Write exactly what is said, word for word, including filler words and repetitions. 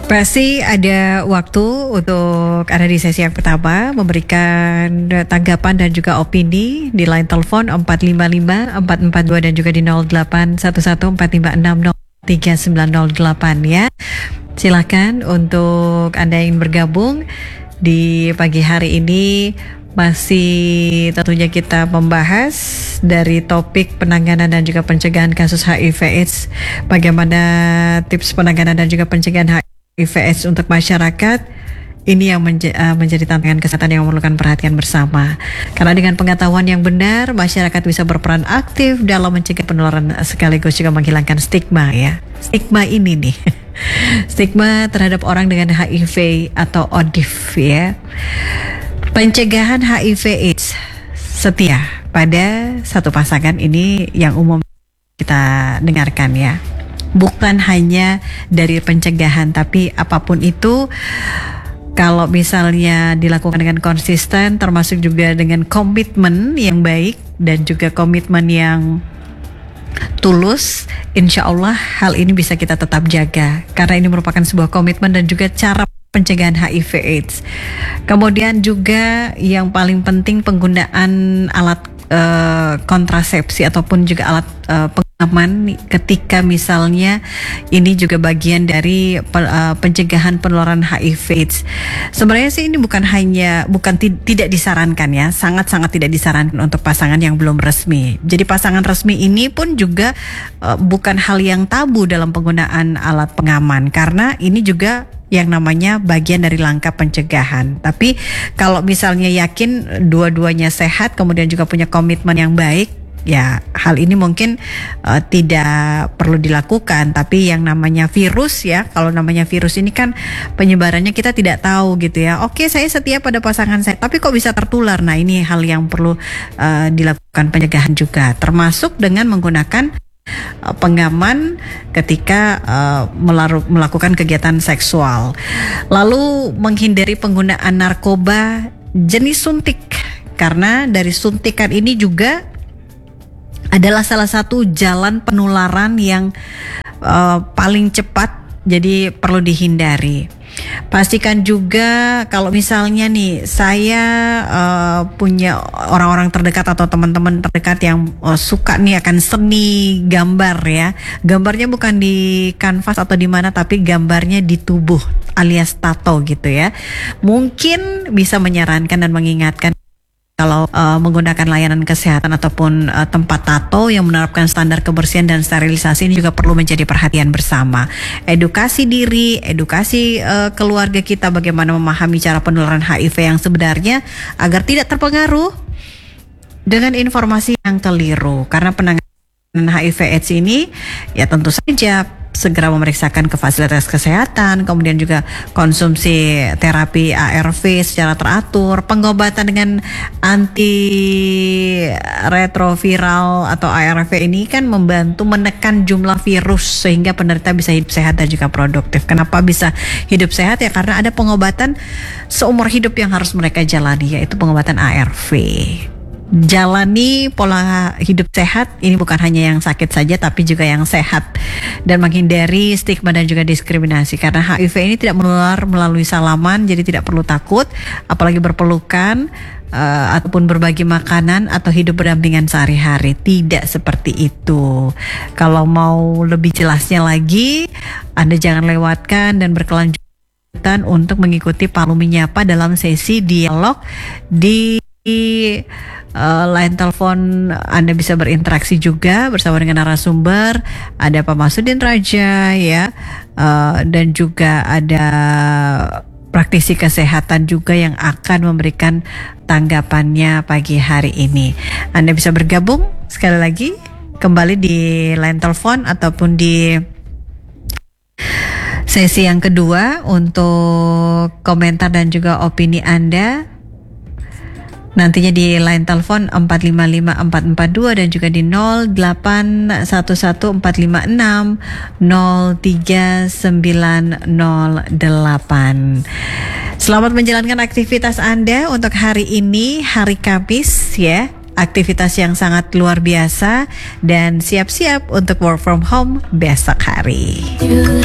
Pasti ada waktu untuk ada di sesi yang pertama memberikan tanggapan dan juga opini di line telepon empat lima lima empat empat dua dan juga di nol delapan satu satu empat lima enam nol tiga sembilan nol delapan ya. Silakan untuk Anda yang bergabung di pagi hari ini. Masih tentunya kita membahas dari topik penanganan dan juga pencegahan kasus H I V AIDS. Bagaimana tips penanganan dan juga pencegahan H I V AIDS untuk masyarakat. Ini yang menja- uh, menjadi tantangan kesehatan yang memerlukan perhatian bersama. Karena dengan pengetahuan yang benar, masyarakat bisa berperan aktif dalam mencegah penularan sekaligus juga menghilangkan stigma ya. Stigma ini nih. Stigma terhadap orang dengan H I V atau O D I F ya. Pencegahan H I V AIDS setia pada satu pasangan ini yang umum kita dengarkan ya. Bukan hanya dari pencegahan, tapi apapun itu kalau misalnya dilakukan dengan konsisten, termasuk juga dengan komitmen yang baik dan juga komitmen yang tulus, insya Allah hal ini bisa kita tetap jaga karena ini merupakan sebuah komitmen dan juga cara pencegahan H I V AIDS. Kemudian juga yang paling penting penggunaan alat uh, kontrasepsi ataupun juga alat uh, pengaman ketika misalnya ini juga bagian dari uh, pencegahan penularan H I V AIDS. Sebenarnya sih ini bukan hanya bukan t- tidak disarankan ya, sangat-sangat tidak disarankan untuk pasangan yang belum resmi. Jadi pasangan resmi ini pun juga uh, bukan hal yang tabu dalam penggunaan alat pengaman karena ini juga yang namanya bagian dari langkah pencegahan. Tapi kalau misalnya yakin dua-duanya sehat, kemudian juga punya komitmen yang baik, ya hal ini mungkin uh, tidak perlu dilakukan. Tapi yang namanya virus ya, kalau namanya virus ini kan penyebarannya kita tidak tahu gitu ya. Oke, saya setia pada pasangan saya, tapi kok bisa tertular? Nah ini hal yang perlu uh, dilakukan pencegahan juga, termasuk dengan menggunakan pengaman ketika uh, melaru, melakukan kegiatan seksual. Lalu menghindari penggunaan narkoba jenis suntik karena dari suntikan ini juga adalah salah satu jalan penularan yang uh, paling cepat, jadi perlu dihindari. Pastikan juga kalau misalnya nih saya uh, punya orang-orang terdekat atau teman-teman terdekat yang uh, suka nih akan seni gambar ya. Gambarnya bukan di kanvas atau di mana, tapi gambarnya di tubuh alias tato gitu ya. Mungkin bisa menyarankan dan mengingatkan kalau uh, menggunakan layanan kesehatan ataupun uh, tempat tato yang menerapkan standar kebersihan dan sterilisasi ini juga perlu menjadi perhatian bersama. Edukasi diri, edukasi uh, keluarga kita bagaimana memahami cara penularan H I V yang sebenarnya agar tidak terpengaruh dengan informasi yang keliru. Karena penanganan H I V AIDS ini ya tentu saja segera memeriksakan ke fasilitas kesehatan, kemudian juga konsumsi terapi A R V secara teratur, pengobatan dengan antiretroviral atau A R V ini kan membantu menekan jumlah virus sehingga penderita bisa hidup sehat dan juga produktif. Kenapa bisa hidup sehat ya? Karena ada pengobatan seumur hidup yang harus mereka jalani, yaitu pengobatan A R V. Jalani pola hidup sehat ini bukan hanya yang sakit saja tapi juga yang sehat dan menghindari stigma dan juga diskriminasi karena H I V ini tidak menular melalui salaman, jadi tidak perlu takut apalagi berpelukan uh, ataupun berbagi makanan atau hidup berdampingan sehari-hari. Tidak seperti itu. Kalau mau lebih jelasnya lagi, Anda jangan lewatkan dan berkelanjutan untuk mengikuti Palu Menyapa dalam sesi dialog di Di uh, line telepon. Anda bisa berinteraksi juga bersama dengan narasumber. Ada Pak Masudin Raja ya, uh, dan juga ada praktisi kesehatan juga yang akan memberikan tanggapannya pagi hari ini. Anda bisa bergabung sekali lagi kembali di line telepon ataupun di sesi yang kedua untuk komentar dan juga opini Anda. Nantinya di line telepon empat lima lima empat empat dua dan juga di nol delapan satu satu empat lima enam nol tiga sembilan nol delapan. Selamat menjalankan aktivitas Anda untuk hari ini, hari Kamis ya. Aktivitas yang sangat luar biasa dan siap-siap untuk work from home besok hari.